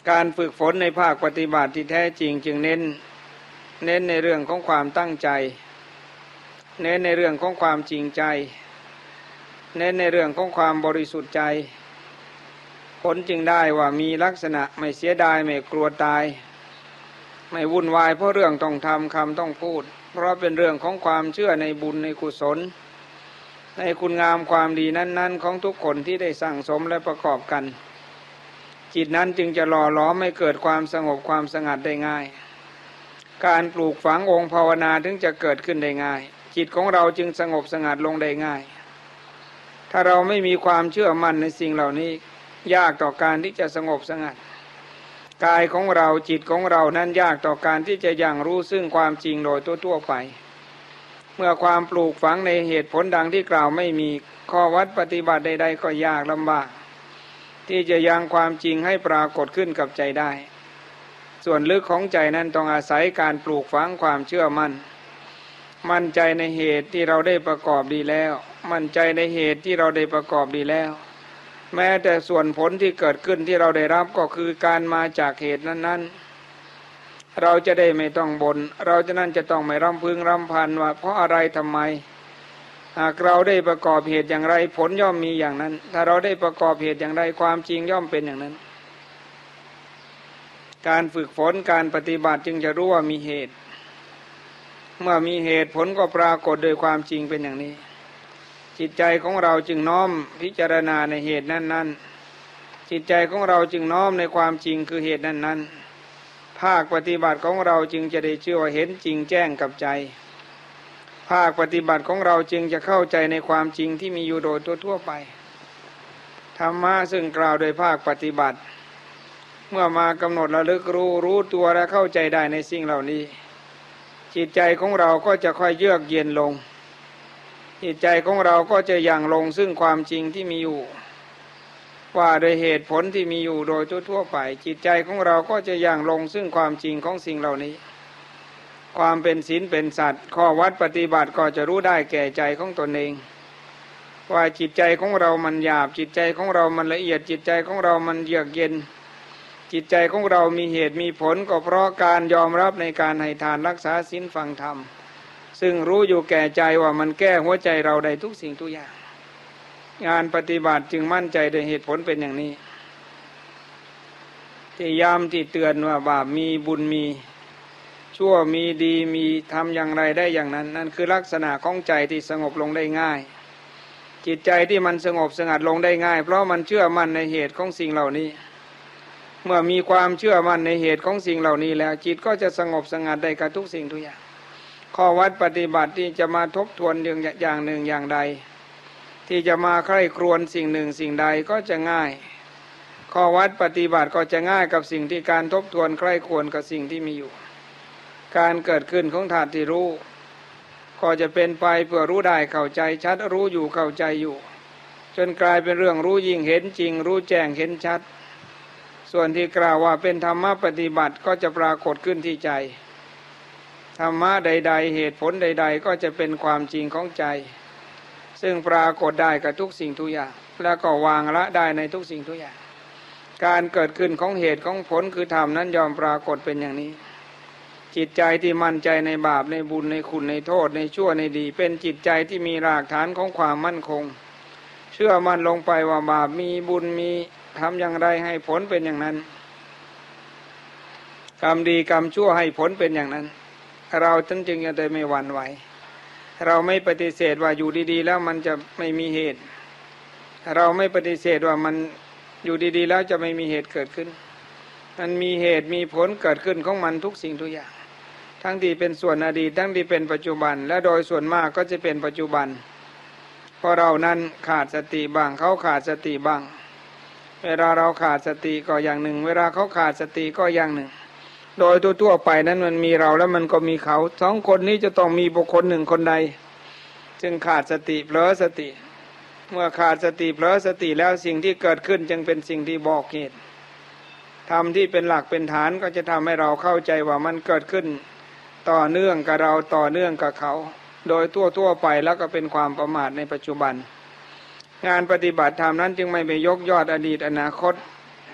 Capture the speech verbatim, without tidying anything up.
การฝึกฝนในภาคปฏิบัติที่แท้จริงจึงเน้นเน้นในเรื่องของความตั้งใจเน้นในเรื่องของความจริงใจเน้นในเรื่องของความบริสุทธิ์ใจผลจึงได้ว่ามีลักษณะไม่เสียดายไม่กลัวตายไม่วุ่นวายเพราะเรื่องต้องทำคำต้องพูดเพราะเป็นเรื่องของความเชื่อในบุญในกุศลในคุณงามความดีนั้นๆของทุกคนที่ได้สั่งสมและประกอบกันจิตนั้นจึงจะหล่อหลอมให้เกิดความสงบความสงัดได้ง่ายการปลูกฝังองค์ภาวนาถึงจะเกิดขึ้นได้ง่ายจิตของเราจึงสงบสงัดลงได้ง่ายถ้าเราไม่มีความเชื่อมั่นในสิ่งเหล่านี้ยากต่อการที่จะสงบสงัดกายของเราจิตของเรานั้นยากต่อการที่จะยังรู้ซึ่งความจริงโดยทั่วๆไปเมื่อความปลูกฝังในเหตุผลดังที่กล่าวไม่มีข้อวัดปฏิบัติใดๆก็ยากลำบากที่จะยังความจริงให้ปรากฏขึ้นกับใจได้ส่วนลึกของใจนั้นต้องอาศัยการปลูกฝังความเชื่อมั่นมั่นใจในเหตุที่เราได้ประกอบดีแล้วมั่นใจในเหตุที่เราได้ประกอบดีแล้วแม้แต่ส่วนผลที่เกิดขึ้นที่เราได้รับก็คือการมาจากเหตุนั้นๆเราจะได้ไม่ต้องบน่นเราจะนั่นจะต้องไม่รำพึงรำพันว่าเพราะอะไรทำไมหากเราได้ประกอบเหตุอย่างไรผลย่อมมีอย่างนั้นถ้าเราได้ประกอบเหตุอย่างไรความจริงย่อมเป็นอย่างนั้นการฝึกฝนการปฏิบัติจึงจะรู้ว่ามีเหตุเมื่อมีเหตุผลก็ปรากฏโดยความจริงเป็นอย่างนี้จิตใจของเราจึงน้อมพิจารณาในเหตุนั้นๆจิตใจของเราจึงน้อมในความจริงคือเหตุนั้นๆภาคปฏิบัติของเราจึงจะได้ชื่อว่าเห็นจริงแจ้งกับใจภาคปฏิบัติของเราจึงจะเข้าใจในความจริงที่มีอยู่โดยทั่วๆไปธรรมะซึ่งกล่าวโดยภาคปฏิบัติเมื่อมากำหนดระลึกรู้รู้ตัวและเข้าใจได้ในสิ่งเหล่านี้จิตใจของเราก็จะค่อยเยือกเย็นลงจิตใจของเราก็จะยังลงซึ่งความจริงที่มีอยู่ว่าโดยเหตุผลที่มีอยู่โดยทั่วๆไปจิตใจของเราก็จะยังลงซึ่งความจริงของสิ่งเหล่านี้ความเป็นศีลเป็นสัตว์ข้อวัดปฏิบัติก็จะรู้ได้แก่ใจของตนเองว่าจิตใจของเรามันหยาบจิตใจของเรามันละเอียดจิตใจของเรามันเยือกเย็นจิตใจของเรามีเหตุมีผลก็เพราะการยอมรับในการให้ทานรักษาศีลฟังธรรมซึ่งรู้อยู่แก่ใจว่ามันแก้หัวใจเราได้ทุกสิ่งทุกอย่างงานปฏิบัติจึงมั่นใจโดยเหตุผลเป็นอย่างนี้ที่ย้ำที่เตือนว่าบาปมีบุญมีชั่วมีดีมีทำอย่างไรได้อย่างนั้นนั่นคือลักษณะของใจที่สงบลงได้ง่ายจิตใจที่มันสงบสงัดลงได้ง่ายเพราะมันเชื่อมั่นในเหตุของสิ่งเหล่านี้เมื่อมีความเชื่อมั่นในเหตุของสิ่งเหล่านี้แล้วจิตก็จะสงบสงัดได้กับทุกสิ่งทุกอย่างข้อวัดปฏิบัติที่จะมาทบทวนอย่างหนึ่งอย่างใดที่จะมาใคร่ครวญสิ่งหนึ่งสิ่งใดก็จะง่ายข้อวัดปฏิบัติก็จะง่ายกับสิ่งที่การทบทวนใคร่ครวญกับสิ่งที่มีอยู่การเกิดขึ้นของธาตุที่รู้ก็จะเป็นไปเพื่อรู้ได้เข้าใจชัดรู้อยู่เข้าใจอยู่จนกลายเป็นเรื่องรู้ยิ่งเห็นจริงรู้แจ้งเห็นชัดส่วนที่กล่าวว่าเป็นธรรมะปฏิบัติก็จะปรากฏขึ้นที่ใจธรรมะใดๆเหตุผลใดๆก็จะเป็นความจริงของใจซึ่งปรากฏได้กับทุกสิ่งทุกอย่างแล้วก็วางละได้ในทุกสิ่งทุกอย่างการเกิดขึ้นของเหตุของผลคือธรรมนั้นยอมปรากฏเป็นอย่างนี้จิตใจที่มั่นใจในบาปในบุญในคุณในโทษในชั่วในดีเป็นจิตใจที่มีรากฐานของความมั่นคงเชื่อมั่นลงไปว่าบาปมีบุญมีทำอย่างไรให้ผลเป็นอย่างนั้นกรรมดีกรรมชั่วให้ผลเป็นอย่างนั้นเราท่านจึงจะได้ไม่หวั่นไหวเราไม่ปฏิเสธว่าอยู่ดีๆแล้วมันจะไม่มีเหตุเราไม่ปฏิเสธว่ามันอยู่ดีๆแล้วจะไม่มีเหตุเกิดขึ้นมันมีเหตุมีผลเกิดขึ้นของมันทุกสิ่งทุกอย่างทั้งที่เป็นส่วนอดีตทั้งที่เป็นปัจจุบันและโดยส่วนมากก็จะเป็นปัจจุบันเพราะเรานั้นขาดสติบ้างเขาขาดสติบ้างเวลาเราขาดสติก็อย่างหนึ่งเวลาเขาขาดสติก็อย่างหนึ่งโดยทั่วๆไปนั้นมันมีเราแล้วมันก็มีเขาสองคนนี้จะต้องมีบุคคลหนึ่งคนใดจึงขาดสติเผลอสติเมื่อขาดสติเผลอสติแล้วสิ่งที่เกิดขึ้นจึงเป็นสิ่งที่บอกเหตุธรรมที่เป็นหลักเป็นฐานก็จะทำให้เราเข้าใจว่ามันเกิดขึ้นต่อเนื่องกับเราต่อเนื่องกับเขาโดยทั่วๆไปแล้วก็เป็นความประมาทในปัจจุบันงานปฏิบัติธรรมนั้นจึงไม่ไปยกยอดอดีตอนาคต